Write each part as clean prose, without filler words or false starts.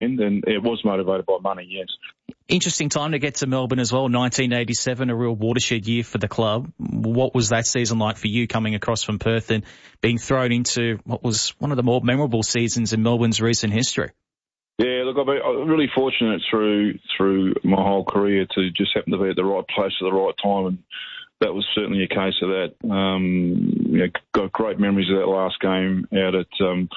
and it was motivated by money, yes. Interesting time to get to Melbourne as well, 1987, a real watershed year for the club. What was that season like for you coming across from Perth and being thrown into what was one of the more memorable seasons in Melbourne's recent history? Yeah, look, I've been really fortunate through my whole career to just happen to be at the right place at the right time, and that was certainly a case of that. Got great memories of that last game out at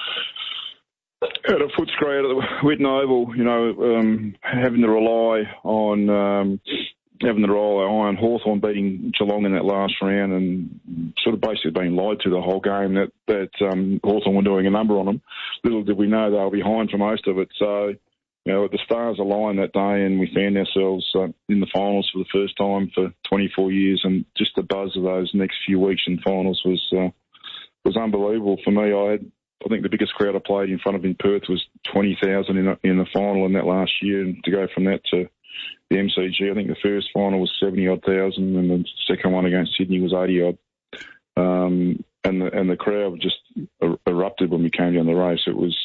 Footscray, out at the Whitten Oval, having to rely on Iron Hawthorn beating Geelong in that last round, and sort of basically being lied to the whole game that Hawthorn were doing a number on them. Little did we know they were behind for most of it. So, the stars aligned that day, and we found ourselves in the finals for the first time for 24 years, and just the buzz of those next few weeks in finals was unbelievable for me. I think the biggest crowd I played in front of in Perth was 20,000 in the final in that last year, and to go from that to the MCG, I think the first final was 70-odd thousand, and the second one against Sydney was 80-odd. And the crowd just erupted when we came down the race. It was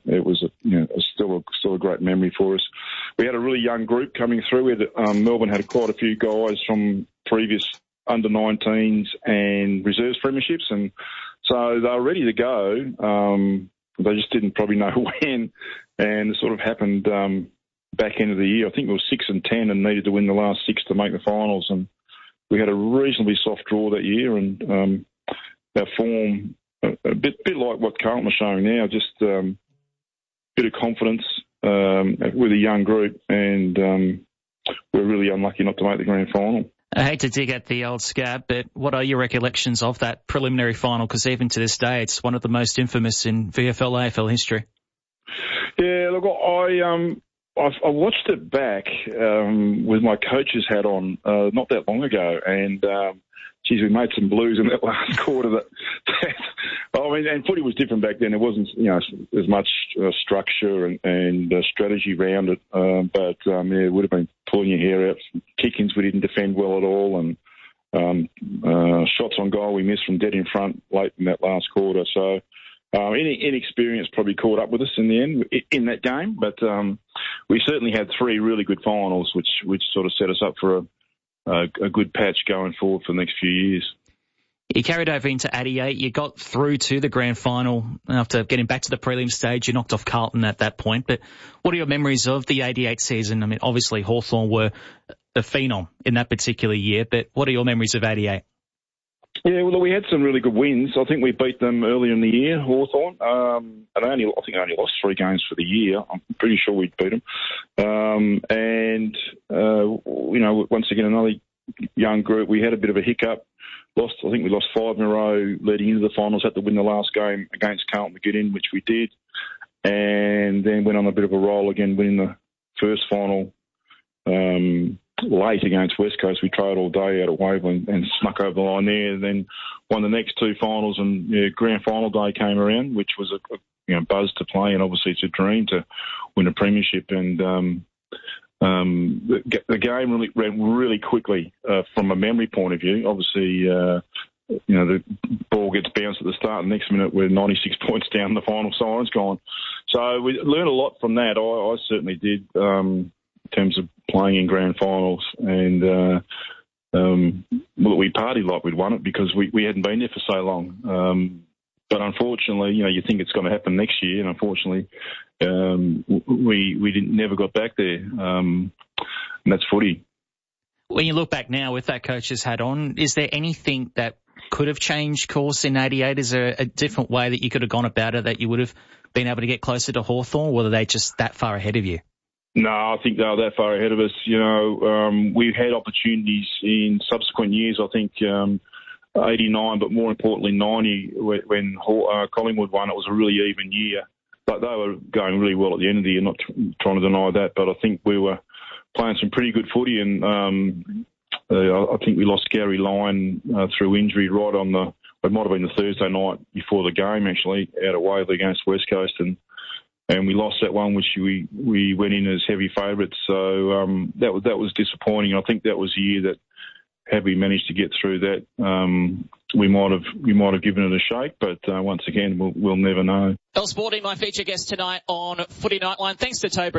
still a great memory for us. We had a really young group coming through. Melbourne had quite a few guys from previous under-19s and reserves premierships, and so they were ready to go. They just didn't probably know when, and it sort of happened back end of the year. I think we were 6 and 10 and needed to win the last 6 to make the finals, and we had a reasonably soft draw that year, and our form, a bit like what Carlton are showing now, just a bit of confidence with a young group, and we're really unlucky not to make the grand final. I hate to dig at the old scab, but what are your recollections of that preliminary final? Because even to this day, it's one of the most infamous in VFL AFL history. Yeah, look, I watched it back with my coach's hat on not that long ago, and we made some blues in that last quarter. And footy was different back then. There wasn't, as much structure and strategy around it. But it would have been pulling your hair out. Kick-ins we didn't defend well at all, and shots on goal we missed from dead in front late in that last quarter. So inexperience probably caught up with us in the end in that game. But we certainly had 3 really good finals, which sort of set us up for a good patch going forward for the next few years. You carried over into 88. You got through to the grand final after getting back to the prelim stage. You knocked off Carlton at that point. But what are your memories of the 88 season? I mean, obviously Hawthorn were the phenom in that particular year, but what are your memories of 88? Yeah, well, we had some really good wins. I think we beat them earlier in the year, Hawthorn. And I think I only lost 3 games for the year. I'm pretty sure we'd beat them. Once again, another young group. We had a bit of a hiccup. I think we lost 5 in a row leading into the finals. Had to win the last game against Carlton to get in, which we did. And then went on a bit of a roll again, winning the first final late against West Coast. We trailed all day out at Waverley and snuck over the line there, and then won the next 2 finals, and grand final day came around, which was a buzz to play, and obviously it's a dream to win a premiership. And the game really ran really quickly from a memory point of view. Obviously, the ball gets bounced at the start, and the next minute we're 96 points down, the final siren's gone. So we learned a lot from that. I certainly did, in terms of playing in grand finals, and we partied like we'd won it because we hadn't been there for so long. But unfortunately, you think it's going to happen next year, and unfortunately, we never got back there. And that's footy. When you look back now with that coach's hat on, is there anything that could have changed course in 88? Is there a different way that you could have gone about it that you would have been able to get closer to Hawthorn, or were they just that far ahead of you? No, I think they were that far ahead of us. We've had opportunities in subsequent years. I think 89, but more importantly 90, when Collingwood won, it was a really even year. But they were going really well at the end of the year, not trying to deny that. But I think we were playing some pretty good footy, and I think we lost Gary Lyon through injury right on it might have been the Thursday night before the game, actually, out at Waverley against West Coast, and we lost that one, which we went in as heavy favourites. So that was disappointing. I think that was the year that, had we managed to get through that we might have given it a shake, but once again, we'll never know. El Sporting, my feature guest tonight on Footy Nightline. Thanks to Toby